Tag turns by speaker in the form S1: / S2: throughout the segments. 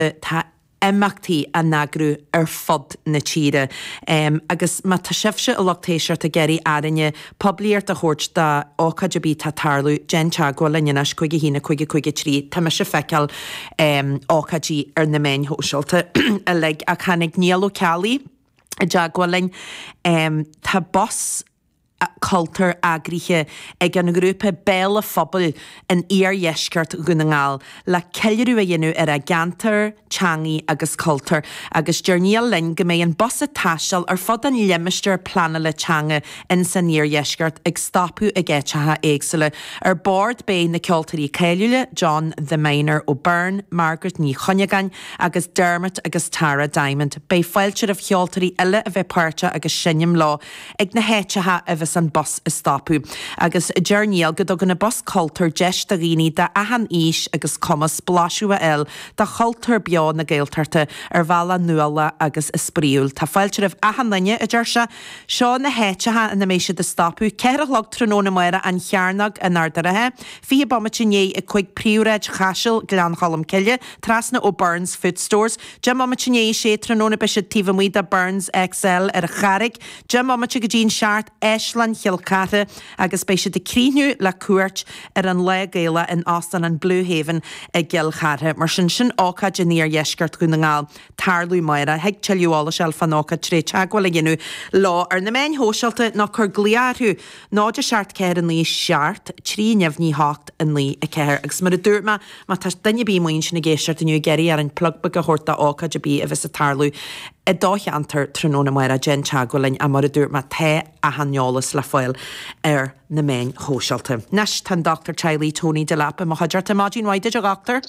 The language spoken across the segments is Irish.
S1: tá imachtaí a nagrú fod na tíre. Agus má tá sibse a lochtéisiart a geirí airine poblíart a chóirt da ócadebí tá tarlú genteag go lenas chuige hína chuige trí tá me se feiceal ócadí ar na main hóisialta a le a chanig níalú cealaí a deaghálainn tá bos cultúr agríthe ag an grúpa béla phobal an iarhéisceart gona ngáil le ceilirú a dhéanú ar a gantar, teangaí agus cultúr agus dearníal linn go mé an bos a taisteal ar fod an limeistear plana le teanga in san iarhéisceart ag stopú a ggéitethe éagsúla ar bord bé na ceoltarí Céiliúla, John the Miner ó Byrne, Margaret ní Chonneagain agus Dermot agus Tara Diamond bé foiiltear a cheoltarí eile a bheith páirte agus sinnim lá ag na héitethe a bheith an bus is stopú. Agus dearníal go dogan na bus cultúr deis a ghine de ahan ís agus commas blasú a el de cultúr beá na géiltarta ar bhela nuala agus ispriúil. Tá foiiltear ahan linne a deirse seo na héitethe na méise de stopú ceir a log tróna muire an chearnag an ardarathe fi bommatiné a chuig príúreid chaisiil Gleanchalam Cille trasna ó Burns Food Stores Jim bommatiné sé tróna be se tífa muid a Burns XL ar a charig Jim bommati go dín seart Eislan Hiilcata agus béise de críniú le cuairt ar an le géile in Austin an Blue Haven a Gilchathe mar sin ácad in níor dhéisceart go na ngáil tarlú maire heag teiliúála sel fan ácad tré teagháil a gginú lá ar na main hóisialta ná chur gliarthú náidir seart ceir an lí seart trí neamhní hácht an lí a ceir agus mar a dúirma má tá daine bí moin sin na géisiart aniu geirí ar an plug go horta ácad a bí a bheits a tarlú I dóich antar tróna muire gen teagháilinn a mar a dúirma the a hanneolalas le foiil ar na main hóisialta. Nes tan Dr. Charlie Tony de Lapa má haidirta máidín waide a gachtar?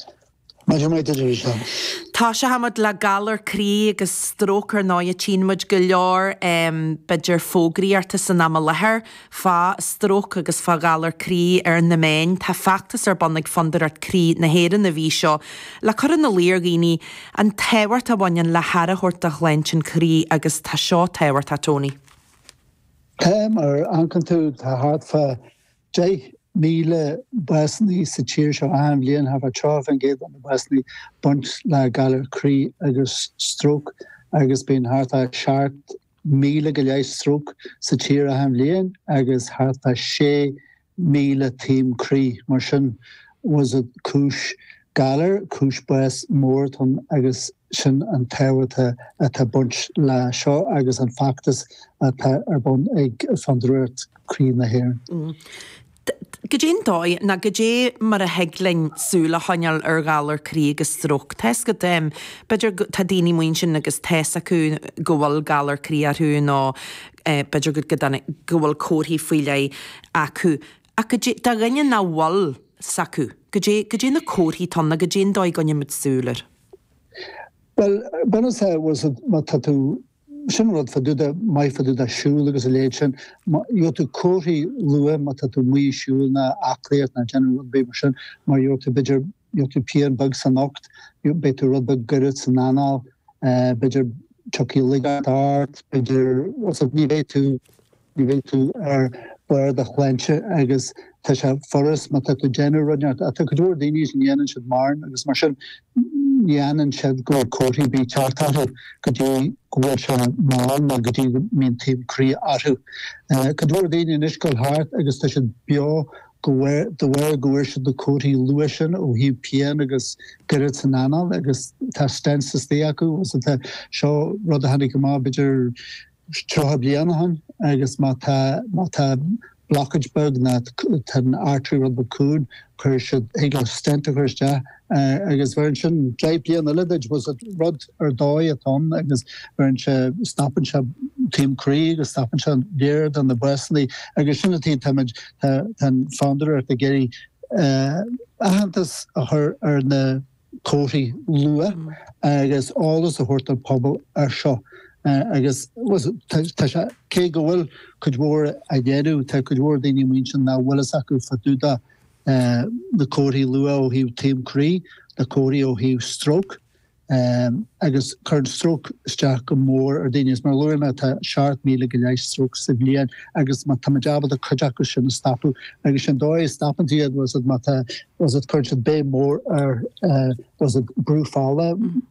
S1: Tá se hamad le galar crí agus strócar ná a tínmuid go leor beidir fógraíarta san am lethir fá stróc agus fá galar crí ar na main tá factas ar bannig fandar ar crí na héan na bhí seo le chuir na líorghoine an téhairt a bhain le hara horta chléintin crí agus tá seo téhairt a Tony.
S2: Ar ancan tú tá hart fa míle buasnaí sa tíir seo am líon hafa traf an géad an buasnaí bunt le galar crí agus stroke agus bíon harta seart míle go leis stroke sa tíir am líon agus harta 6 míle tím crí mar sin was a cúis galar cúis buas mórton agus sin an táhata a tá bunt le seo agus an factas a tá ar bon ag fandruirt crí na héir.
S1: Gajén dói na gajé mar a hegling súla haneal ar galar crí agus stroc. Tes go beidir tá daoine muin sin agus tes acu gohfuil galar crí arthú ná beidir go gohfuil cóthaí faoile acu. A da rinne na bhil sacu. Gajé na cóthaí tanna gajén dói gonne mit súlar.
S2: Well, Buenos was ma tatu sin rud faduda mai faduda siúl agus a léid sin jo tú cóthaí lua ma tatu mí siúl na acléart na general bé mar sin mar jo tú beidir jo tú pian bug san nocht jo betu rud bug gurut san anal beidir chucky ligard art beidir was ní vé tú ar buir de chléintse agus tá se forras ma tatu general runneart a tu goúir daoine sin dhéanaan siad marn agus mar sin Nianan shed go cóthaí bí teartátha go dtí gohfuil se máil na go dtí mín tím crí arthú. Go dúir daoine in iscoil thart agus tá siad beo do bhfuil gohfuir se do cóthaí lua sin ó hí pian agus gurad san anal agus tá stensas dé acu was tá seo rud a hanig go má beidir trotha blianahan agus má tá blockage bug na tan artery rud bacún chuir siad ag stent a chuirte agus bhain sin blian a lidid was a rud ar dói atá agus bhain se stoppan se tím crí agus stoppan se léir an na buasnaí agus sinna tí tan founder ar a géirí ahantas a chur ar na cóthaí lua agus álas a thuirtar pobl ar seo. Agus tá se cé go bhfuil chud mór a dhéadú tá chud mór daoine muin sin na bhfuilas acu fatúda na cóthaí lua ó híh tím crí na cóirí ó híh stroke agus chun stroke steach go mór daine mar luir me tá 6,000 go leis stroke sa blian agus ma tamjab a chujaku sin stapu agus sin dói stapantíad was it chun be mór was it brúfála